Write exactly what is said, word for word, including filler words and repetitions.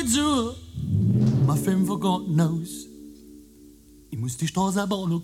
zu. Ma fünf Gott knows. Ich muss die Straße aber noch